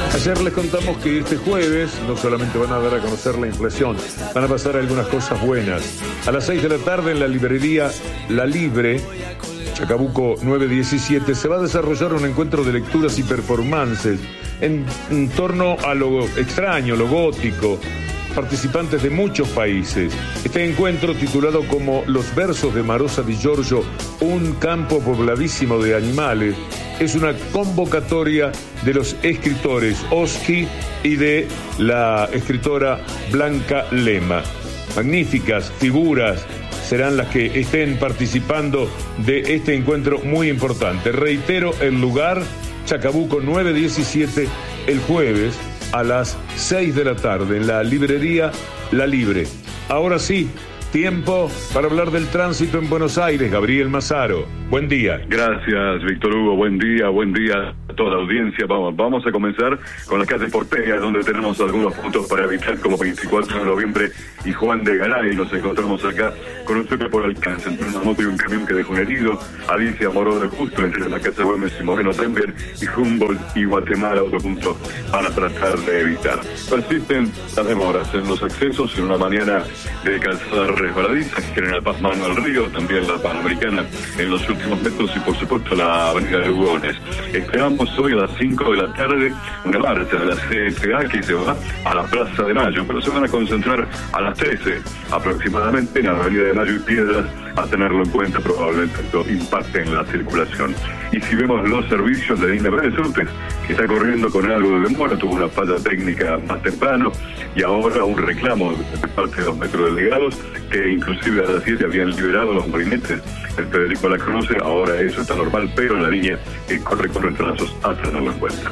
Ayer les contamos que este jueves no solamente van a dar a conocer la inflación, van a pasar algunas cosas buenas. A las 6 de la tarde en la librería La Libre, Chacabuco 917, se va a desarrollar un encuentro de lecturas y performances en torno a lo extraño, lo gótico, participantes de muchos países. Este encuentro, titulado como Los versos de Marosa di Giorgio, un campo pobladísimo de animales, es una convocatoria de los escritores Oski y de la escritora Blanca Lema. Magníficas figuras serán las que estén participando de este encuentro muy importante. Reitero el lugar, Chacabuco 917, el jueves a las 6 de la tarde en la librería La Libre. Ahora sí, tiempo para hablar del tránsito en Buenos Aires. Gabriel Mazaro, buen día. Gracias, Víctor Hugo, buen día a toda la audiencia. Vamos a comenzar con las calles porteñas, donde tenemos algunos puntos para evitar, como 24 de noviembre y Juan de Garay. Nos encontramos acá con un choque por alcance entre una moto y un camión que dejó un herido. Alicia Moró de Justo, entre la casa Güemes y Moreno Temper, y Humboldt y Guatemala, otro punto para tratar de evitar. Persisten las demoras en los accesos en una mañana de calzada resbaladiza, General Paz Manuel Río, también la Panamericana en los últimos metros y por supuesto la avenida de Hugones. Esperamos hoy a las 5 de la tarde una marcha de la CFA que se va a la Plaza de Mayo, pero se van a concentrar a las 13 aproximadamente en la avenida de Mayo y Piedras, a tenerlo en cuenta, probablemente esto impacte en la circulación. Y si vemos los servicios de Línea Pérez López, que está corriendo con algo de demora, tuvo una falla técnica más temprano y ahora un reclamo de parte de los metrodelegados que inclusive a las 7 habían liberado los molinetes el Federico Lacroze. Ahora eso está normal, pero la línea corre con retrasos, a tenerlo en cuenta.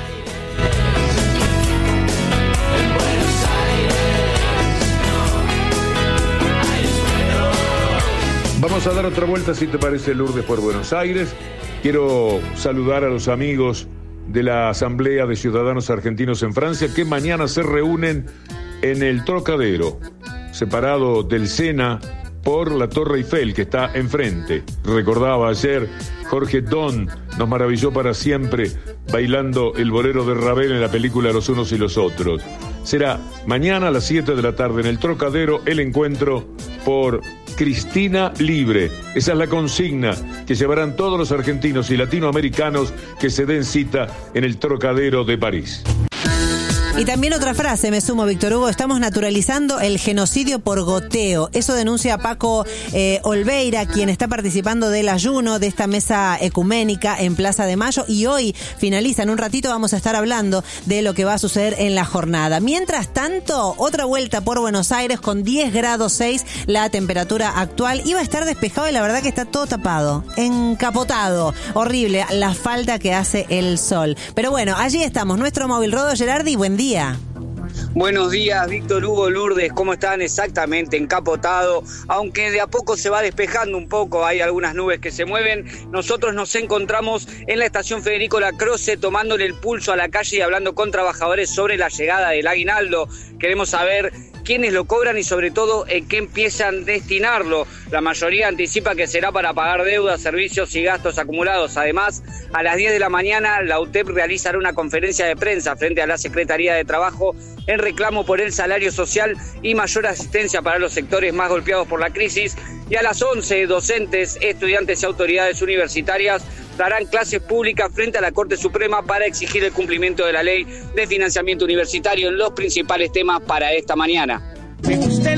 Vamos a dar otra vuelta, si te parece, Lourdes, por Buenos Aires. Quiero saludar a los amigos de la Asamblea de Ciudadanos Argentinos en Francia, que mañana se reúnen en el Trocadero, separado del Sena por la Torre Eiffel, que está enfrente. Recordaba ayer, Jorge Don nos maravilló para siempre bailando el bolero de Ravel en la película Los Unos y los Otros. Será mañana a las 7 de la tarde en el Trocadero el encuentro por Cristina Libre. Esa es la consigna que llevarán todos los argentinos y latinoamericanos que se den cita en el Trocadero de París. Y también otra frase, me sumo, Víctor Hugo, estamos naturalizando el genocidio por goteo. Eso denuncia Paco Olveira, quien está participando del ayuno de esta mesa ecuménica en Plaza de Mayo, y hoy finaliza, en un ratito vamos a estar hablando de lo que va a suceder en la jornada. Mientras tanto, otra vuelta por Buenos Aires con 10 grados 6 la temperatura actual. Iba a estar despejado y la verdad que está todo tapado, encapotado, horrible la falta que hace el sol. Pero bueno, allí estamos, nuestro móvil. Rodo Gerardi, buen día. Buenos días, Víctor Hugo, Lourdes, ¿cómo están? Exactamente, encapotado, aunque de a poco se va despejando un poco, hay algunas nubes que se mueven. Nosotros nos encontramos en la estación Federico Lacroze tomándole el pulso a la calle y hablando con trabajadores sobre la llegada del aguinaldo. Queremos saber quiénes lo cobran y sobre todo en qué empiezan a destinarlo. La mayoría anticipa que será para pagar deudas, servicios y gastos acumulados. Además, a las 10 de la mañana la UTEP realizará una conferencia de prensa frente a la Secretaría de Trabajo en reclamo por el salario social y mayor asistencia para los sectores más golpeados por la crisis. Y a las 11, docentes, estudiantes y autoridades universitarias darán clases públicas frente a la Corte Suprema para exigir el cumplimiento de la ley de financiamiento universitario en los principales temas para esta mañana.